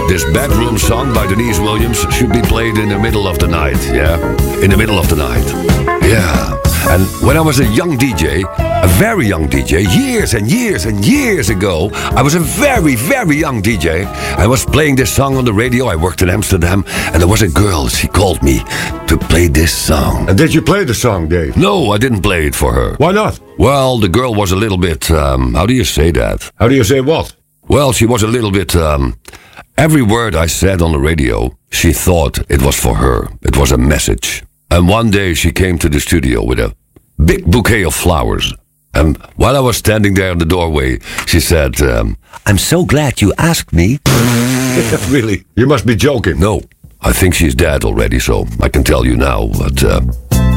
This bedroom song by Denise Williams should be played in the middle of the night, yeah? In the middle of the night. Yeah. And when I was a young DJ, a very young DJ, years and years and years ago, I was a very, very young DJ. I was playing this song on the radio. I worked in Amsterdam, and there was a girl. She called me to play this song. And did you play the song, Dave? No, I didn't play it for her. Why not? Well, the girl was a little bit, how do you say that? How do you say what? Well, she was a little bit, every word I said on the radio, she thought it was for her. It was a message. And one day she came to the studio with a big bouquet of flowers. And while I was standing there in the doorway, she said, I'm so glad you asked me. Really? You must be joking. No, I think she's dead already, so I can tell you now. But